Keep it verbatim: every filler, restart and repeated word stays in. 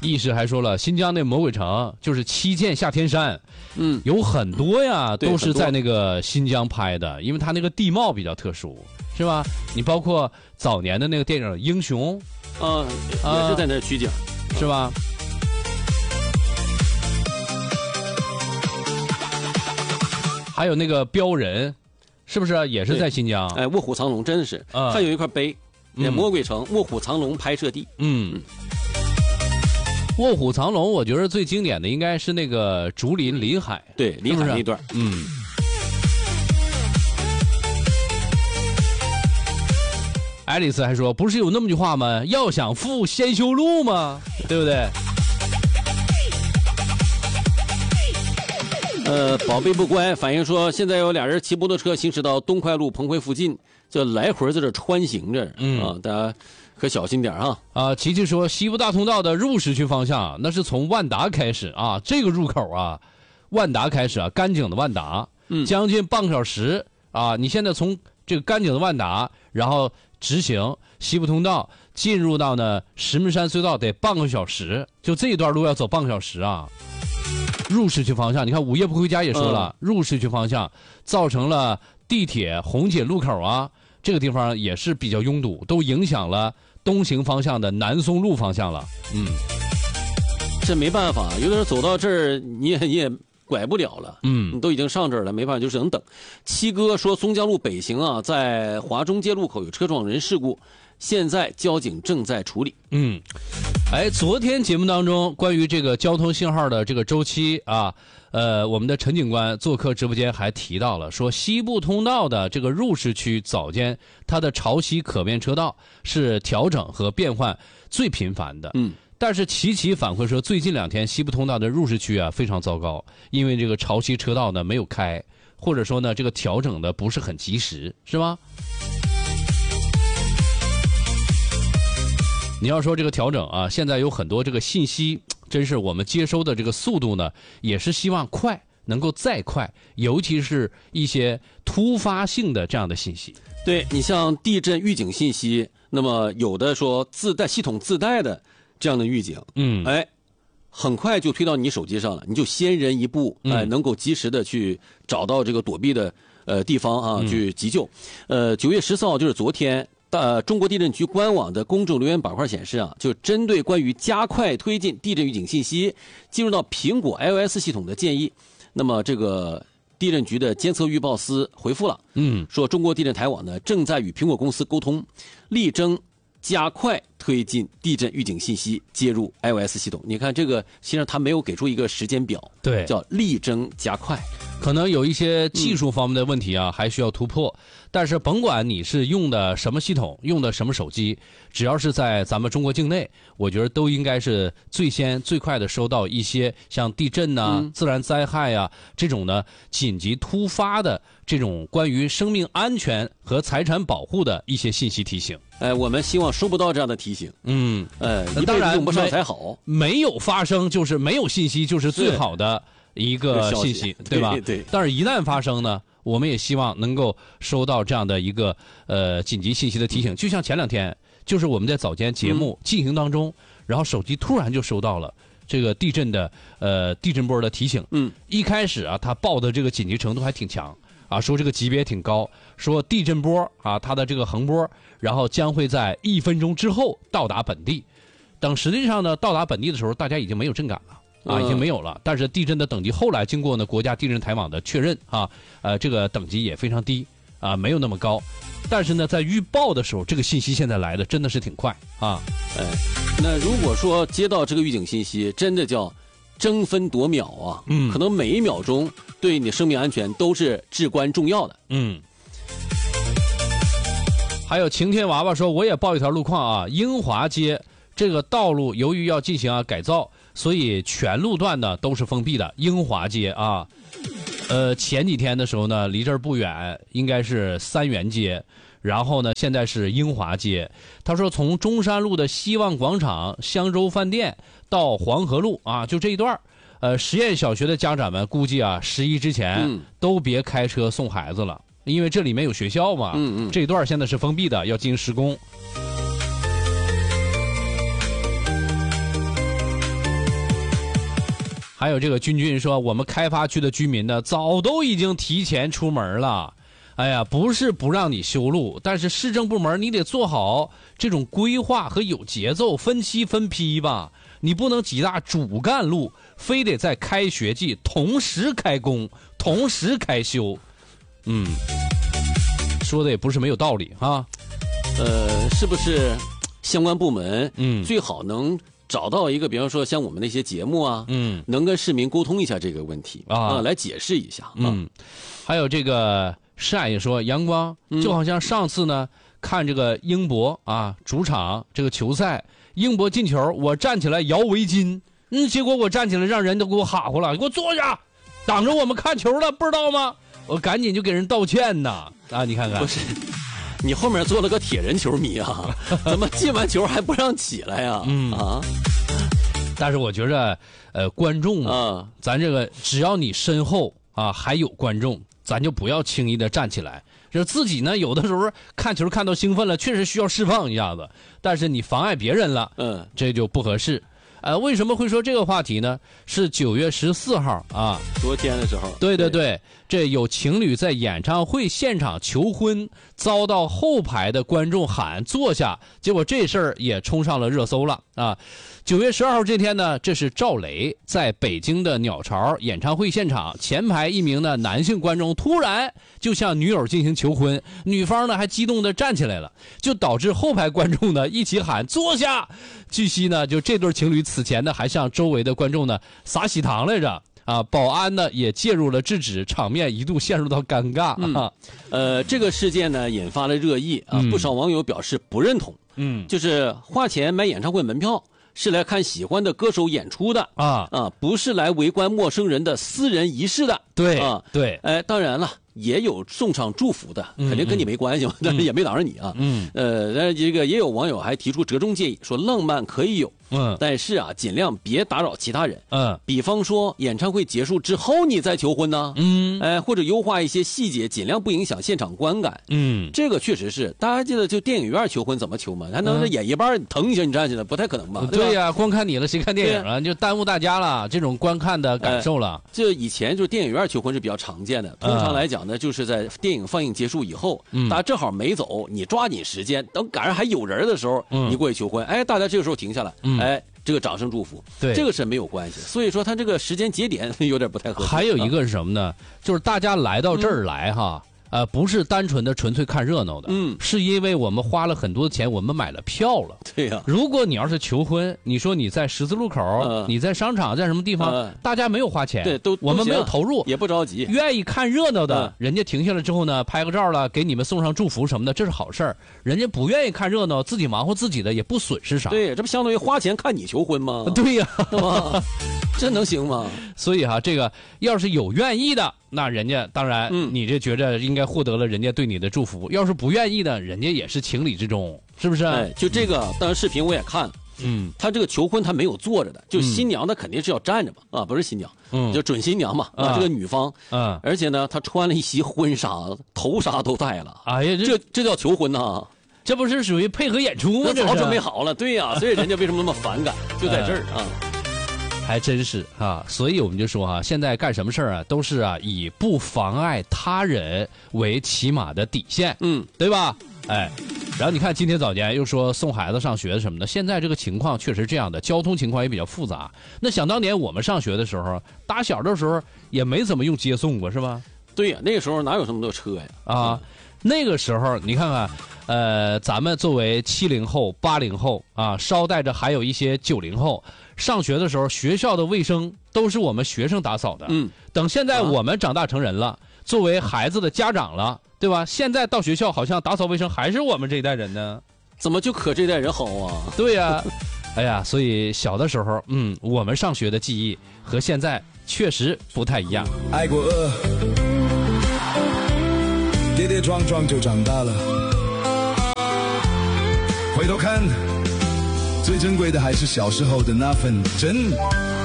意识还说了，新疆那魔鬼城就是七剑下天山， 嗯， 有很多呀， 对都是在那个新疆拍的，因为它那个地貌比较特殊，是吧？你包括早年的那个电影《英雄》， 啊，也是在那儿取景， 是吧？还有那个标人，是不是也是在新疆？ 哎，卧虎藏龙真的是， 啊还有一块碑，那嗯魔鬼城卧虎藏龙拍摄地。 嗯，卧虎藏龙，我觉得最经典的应该是那个竹林临海， 对，临海是不是那段。 嗯。爱丽丝还说：“不是有那么句话吗？要想富，先修路吗？对不对？” 呃，宝贝不乖反映说，现在有俩人骑摩托车行驶到东快路彭回附近，就来回在这穿行着， 嗯啊，大家可小心点哈。 啊，琪琪说，西部大通道的入市区方向，那是从万达开始啊，这个入口啊，万达开始啊，甘井的万达， 嗯将近半个小时啊，你现在从这个甘井的万达，然后直行西部通道进入到呢石门山隧道得半个小时，就这一段路要走半个小时啊。入市区方向，你看午夜不回家也说了，嗯、入市区方向造成了地铁红姐路口啊，这个地方也是比较拥堵，都影响了东行方向的南松路方向了。嗯， 这没办法，有的人走到这儿你也你也拐不了了。嗯，你都已经上这儿了，没办法，就只能等。七哥说，松江路北行啊，在华中街路口有车撞人事故，现在交警正在处理。 嗯。哎，昨天节目当中关于这个交通信号的这个周期啊，呃，我们的陈警官做客直播间还提到了，说西部通道的这个入市区早间，它的潮汐可变车道是调整和变换最频繁的。嗯，但是齐齐反馈说，最近两天西部通道的入市区啊非常糟糕，因为这个潮汐车道呢没有开，或者说呢这个调整的不是很及时，是吗？你要说这个调整啊，现在有很多这个信息，真是我们接收的这个速度呢，也是希望快，能够再快，尤其是一些突发性的这样的信息。 对，你像地震预警信息，那么有的说自带系统自带的这样的预警，嗯，哎，很快就推到你手机上了，你就先人一步，哎，能够及时的去找到这个躲避的呃地方啊，去急救。呃，九月十四号就是昨天。呃，中国地震局官网的公众留言板块显示啊，就针对关于加快推进地震预警信息进入到苹果 iOS 系统的建议，那么这个地震局的监测预报司回复了，嗯，说中国地震台网呢正在与苹果公司沟通，力争加快推进地震预警信息接入 iOS 系统。你看这个，其实他没有给出一个时间表， 对， 叫力争加快。 可能有一些技术方面的问题啊，嗯、还需要突破。但是甭管你是用的什么系统，用的什么手机，只要是在咱们中国境内，我觉得都应该是最先最快的收到一些像地震呐、啊、嗯、自然灾害啊这种呢紧急突发的这种关于生命安全和财产保护的一些信息提醒。 哎，我们希望收不到这样的提醒。嗯，呃， 当然用不上才好。 没有发生就是没有信息，就是最好的一个信息，对吧？ 对对。 但是，一旦发生呢，我们也希望能够收到这样的一个呃紧急信息的提醒。就像前两天，就是我们在早间节目进行当中，嗯、然后手机突然就收到了这个地震的呃地震波的提醒。嗯，一开始啊，它报的这个紧急程度还挺强。啊，说这个级别挺高，说地震波啊，它的这个横波，然后将会在一分钟之后到达本地。等实际上呢，到达本地的时候，大家已经没有震感了啊，已经没有了。但是地震的等级后来经过呢国家地震台网的确认啊，呃，这个等级也非常低啊，没有那么高。但是呢，在预报的时候，这个信息现在来的真的是挺快啊。 哎，那如果说接到这个预警信息，真的叫争分夺秒啊，嗯，可能每一秒钟对你生命安全都是至关重要的。 嗯。还有晴天娃娃说，我也报一条路况啊，英华街这个道路由于要进行啊改造，所以全路段呢都是封闭的。英华街啊，呃，前几天的时候呢，离这儿不远，应该是三元街。然后呢，现在是英华街。他说，从中山路的希望广场、香洲饭店到黄河路啊，就这一段呃，实验小学的家长们估计啊，十一之前、嗯、都别开车送孩子了，因为这里面有学校嘛。嗯嗯。这一段现在是封闭的，要进行施工。 还有这个君君说，我们开发区的居民呢，早都已经提前出门了。哎呀，不是不让你修路，但是市政部门你得做好这种规划和有节奏，分期分批吧。你不能几大主干路非得在开学季同时开工、同时开修。嗯，说的也不是没有道理哈。 呃，是不是相关部门嗯最好能找到一个，比方说像我们那些节目啊，嗯，能跟市民沟通一下这个问题啊，啊来解释一下啊。 嗯，还有这个。善也说，阳光就好像上次呢、嗯、看这个英博啊主场这个球赛，英博进球，我站起来摇围巾，嗯，结果我站起来让人都给我哈呼了，给我坐下，挡着我们看球了，不知道吗？我赶紧就给人道歉呐！啊，你看看， 不是，你后面坐了个铁人球迷啊，怎么进完球还不让起来呀？嗯啊， 但是我觉着，呃，观众啊，咱这个只要你身后啊还有观众。咱就不要轻易的站起来，就自己呢，有的时候看球看到兴奋了，确实需要释放一下子，但是你妨碍别人了，嗯，这就不合适。呃，为什么会说这个话题呢？是九月十四号啊， 昨天的时候， 对对对，这有情侣在演唱会现场求婚，遭到后排的观众喊坐下，结果这事儿也冲上了热搜了啊。九月十二号这天呢，这是赵雷在北京的鸟巢演唱会现场，前排一名的男性观众突然就向女友进行求婚，女方呢还激动的站起来了，就导致后排观众呢一起喊坐下。据悉呢，就这对情侣此前呢还向周围的观众呢撒喜糖来着。啊，保安呢也介入了制止，场面一度陷入到尴尬。 嗯、啊，呃，这个事件呢引发了热议啊，嗯、不少网友表示不认同。嗯，就是花钱买演唱会门票是来看喜欢的歌手演出的啊啊，不是来围观陌生人的私人仪式的。 对啊， 对， 哎，当然了。也有送上祝福的，肯定跟你没关系嘛，嗯、但是也没挡着你啊。嗯，呃，但是这个也有网友还提出折中建议，说浪漫可以有，嗯，但是啊，尽量别打扰其他人。嗯，比方说演唱会结束之后你再求婚呢，嗯，哎，或者优化一些细节，尽量不影响现场观感。嗯，这个确实是，大家记得就电影院求婚怎么求吗？还能是演一半腾一下你站起来，不太可能吧？ 对呀、啊，光看你了，谁看电影啊？就耽误大家了这种观看的感受了。 这、呃、以前就是电影院求婚是比较常见的，通常来讲呢，就是在电影放映结束以后，嗯、大家正好没走，你抓紧时间，等赶上还有人的时候，嗯、你过去求婚，哎，大家这个时候停下来，嗯、哎，这个掌声祝福， 对， 这个是没有关系。所以说，他这个时间节点有点不太合适。 还有一个是什么呢？就是大家来到这儿来哈。嗯呃，不是单纯的纯粹看热闹的，嗯，是因为我们花了很多钱，我们买了票了。 对呀、啊， 如果你要是求婚，你说你在十字路口，呃、你在商场，在什么地方，呃、大家没有花钱， 对，都我们没有投入， 也不着急， 愿意看热闹的，呃、人家停下来之后呢，拍个照了，给你们送上祝福什么的，这是好事儿。人家不愿意看热闹，自己忙活自己的，也不损失啥。 对，这不相当于花钱看你求婚吗？ 对呀、 啊，这能行吗？ 所以哈，这个要是有愿意的，那人家当然，嗯，你这觉着应该获得了人家对你的祝福。要是不愿意的，人家也是情理之中，是不是？ 哎，就这个，当然视频我也看了，嗯，他这个求婚他没有坐着的，就新娘她肯定是要站着嘛，啊，不是新娘，嗯，就准新娘嘛，啊，这个女方，嗯，而且呢，她穿了一袭婚纱，头纱都戴了， 哎呀， 这这叫求婚呐。 这不是属于配合演出吗？ 早准备好了，对呀、啊，所以人家为什么那么反感，就在这儿啊。 还真是啊，所以我们就说啊，现在干什么事儿啊，都是啊以不妨碍他人为起码的底线，嗯，对吧？哎，然后你看今天早间又说送孩子上学什么的，现在这个情况确实这样的，交通情况也比较复杂。那想当年我们上学的时候，打小的时候也没怎么用接送过，是吧？ 对呀、啊，那个时候哪有这么多车呀？ 啊。那个时候你看看，呃，咱们作为七零后、八零后啊，捎带着还有一些九零后，上学的时候，学校的卫生都是我们学生打扫的。嗯，等现在我们长大成人了，啊、作为孩子的家长了，对吧？现在到学校好像打扫卫生还是我们这一代人呢， 怎么就可这代人好啊？ 对呀、啊，哎呀，所以小的时候，嗯，我们上学的记忆和现在确实不太一样。 爱过恶。跌跌撞撞就长大了，回头看，最珍贵的还是小时候的那份真。